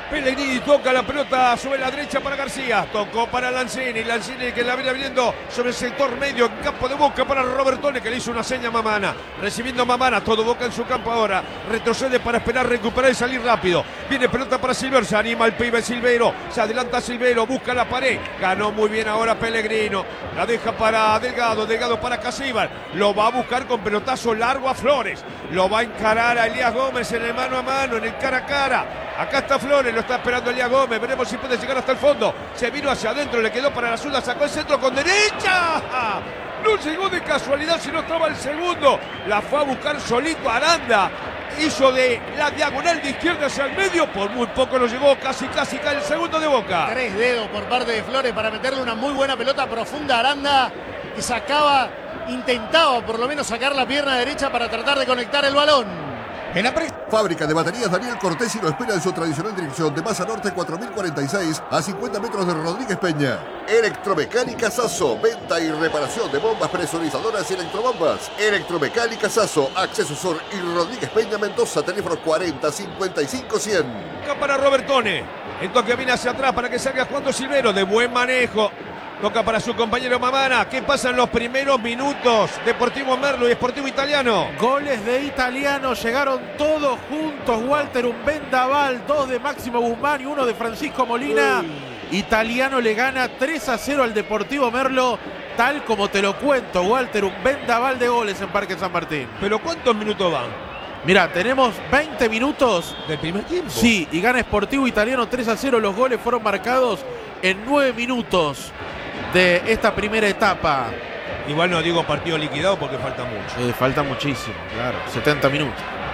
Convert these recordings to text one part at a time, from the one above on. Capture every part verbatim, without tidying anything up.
Pellegrini toca la pelota sobre la derecha para García. Tocó para Lanzini. Lanzini que la viene viniendo sobre el sector medio en campo de Boca para Robertone, que le hizo una seña a Mamana. Recibiendo Mamana, todo Boca en su campo ahora. Retrocede para esperar recuperar y salir rápido. Viene pelota para Silver. Se anima el pibe Silvero. Se adelanta Silvero. Busca la pared. Ganó muy bien ahora Pellegrino. La deja para Delgado. Delgado para Casíbar. Lo va a buscar con pelotazo largo a Flores. Lo va a encarar a Elías Gómez en el mano a mano, en el cara a cara. Acá está Flores, lo está esperando Elías Gómez. Veremos si puede llegar hasta el fondo. Se vino hacia adentro, le quedó para la zurda. Sacó el centro con derecha. No llegó de casualidad, si no estaba el segundo. La fue a buscar solito Aranda. Hizo de la diagonal de izquierda hacia el medio. Por muy poco lo llegó. Casi, casi cae el segundo de Boca. Tres dedos por parte de Flores para meterle una muy buena pelota profunda a Aranda. Y sacaba, intentaba por lo menos sacar la pierna derecha para tratar de conectar el balón. En la pre... Fábrica de baterías Daniel Cortesi lo espera en su tradicional dirección de Masa Norte cuatro mil cuarenta y seis a cincuenta metros de Rodríguez Peña. Electromecánica Sasso, venta y reparación de bombas presurizadoras y electrobombas. Electromecánica Sasso, Acceso Sur y Rodríguez Peña Mendoza, teléfono cuarenta cincuenta y cinco cien. Acá para Robertone. El toque viene hacia atrás para que salga Juan Silvero, de buen manejo. Toca para su compañero Mamana. ¿Qué pasa en los primeros minutos? Deportivo Merlo y Sportivo Italiano. Goles de Italiano, llegaron todos juntos. Walter, un vendaval, dos de Máximo Guzmán y uno de Francisco Molina. Uy. Italiano le gana tres a cero al Deportivo Merlo, tal como te lo cuento, Walter, un vendaval de goles en Parque San Martín. ¿Pero cuántos minutos van? Mirá, tenemos veinte minutos. ¿Del primer tiempo? Sí, y gana Sportivo Italiano tres a cero. Los goles fueron marcados en nueve minutos de esta primera etapa. Igual no digo partido liquidado porque falta mucho. Eh, falta muchísimo, claro, setenta minutos.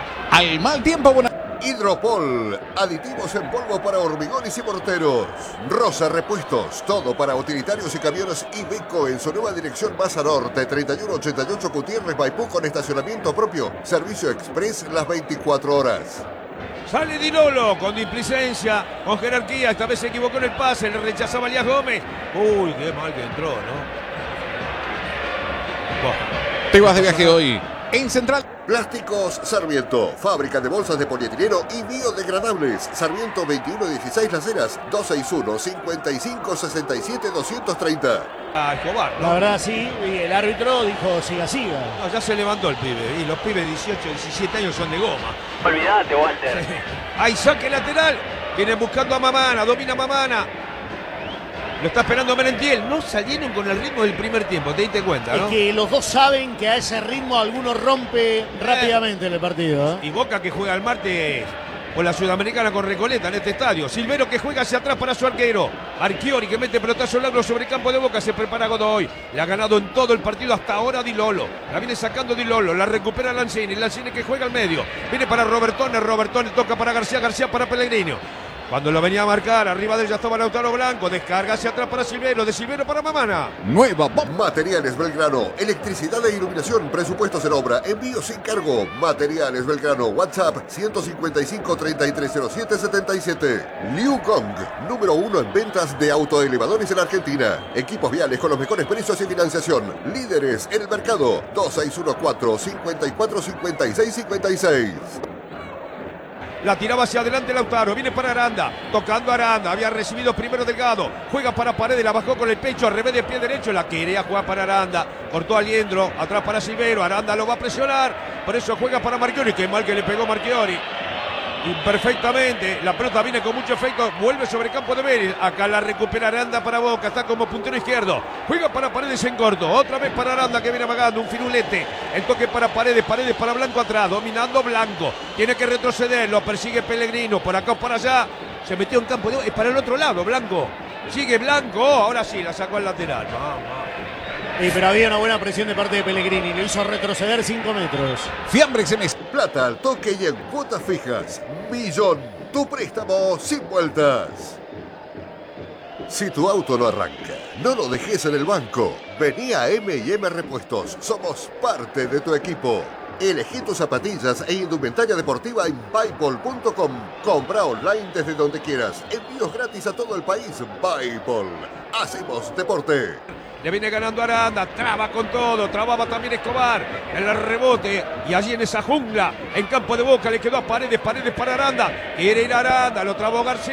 Al mal tiempo, buena... Hidropol, aditivos en polvo para hormigones y morteros. Rosa Repuestos, todo para utilitarios y camiones Iveco en su nueva dirección Masa Norte, treinta y uno ochenta y ocho Gutiérrez Maipú, con estacionamiento propio. Servicio express las veinticuatro horas. Sale Di Lolo con displicencia, con jerarquía. Esta vez se equivocó en el pase, le rechazaba Elías Gómez. Uy, qué mal que entró, ¿no? Bueno. Te vas de viaje hoy en Central. Plásticos Sarmiento, fábrica de bolsas de polietileno y biodegradables. Sarmiento veintiuno dieciséis Las Heras, dos seis uno, cincuenta y cinco sesenta y siete doscientos treinta. A Escobar, ¿no? La verdad sí, y el árbitro dijo siga, siga. No, ya se levantó el pibe, y los pibes de dieciocho, diecisiete años son de goma. Olvídate, Walter. Sí. Hay saque lateral, vienen buscando a Mamana, domina Mamana. Lo está esperando Merentiel. No salieron con el ritmo del primer tiempo, te diste cuenta, ¿no? Es que los dos saben que a ese ritmo alguno rompe eh. rápidamente en el partido, ¿eh? Y Boca que juega el martes por la Sudamericana con Recoleta en este estadio. Silvero que juega hacia atrás para su arquero. Archiori que mete pelotazo largo sobre el campo de Boca. Se prepara Godoy. Le ha ganado en todo el partido hasta ahora Di Lolo. La viene sacando Di Lolo. La recupera Lanzini. Lanzini que juega al medio. Viene para Robertone. Robertone toca para García. García para Pellegrino. Cuando lo venía a marcar, arriba de él ya estaba Lautaro Blanco. Descarga hacia atrás para Silvero. De Silvero para Mamana. Nueva Materiales Belgrano. Electricidad e iluminación. Presupuestos en obra. Envío sin cargo. Materiales Belgrano. WhatsApp ciento cincuenta y cinco, treinta y tres cero siete, setenta y siete. Liu Gong. Número uno en ventas de autoelevadores en Argentina. Equipos viales con los mejores precios y financiación. Líderes en el mercado. dos seis uno cuatro, cinco cuatro, cinco seis cinco seis. La tiraba hacia adelante Lautaro. Viene para Aranda. Tocando Aranda. Había recibido primero Delgado. Juega para Paredes. La bajó con el pecho. Al revés de pie derecho. La quería jugar para Aranda. Cortó a Liendro. Atrás para Silvero. Aranda lo va a presionar. Por eso juega para Marchiori. Qué mal que le pegó Marchiori. Imperfectamente. La pelota viene con mucho efecto. Vuelve sobre el campo de Vélez. Acá la recupera Aranda para Boca. Está como puntero izquierdo. Juega para Paredes en corto. Otra vez para Aranda que viene amagando. Un firulete. El toque para Paredes. Paredes para Blanco atrás. Dominando Blanco. Tiene que retroceder. Lo persigue Pellegrino. Por acá o por allá. Se metió en campo de... Es para el otro lado. Blanco. Sigue Blanco. Oh, ahora sí. La sacó al lateral. Vamos. Sí, pero había una buena presión de parte de Pellegrini. Lo hizo retroceder cinco metros. Fiambres M S. Plata al toque y en cuotas fijas. Millón. Tu préstamo sin vueltas. Si tu auto no arranca, no lo dejes en el banco. Vení a M y M Repuestos. Somos parte de tu equipo. Elegí tus zapatillas e indumentaria deportiva en Bipol punto com. Compra online desde donde quieras. Envíos gratis a todo el país. Bipol. Hacemos deporte. Le viene ganando Aranda, traba con todo, trababa también Escobar, en el rebote, y allí en esa jungla, en campo de Boca, le quedó a Paredes, Paredes para Aranda, quiere ir Aranda, lo trabó García.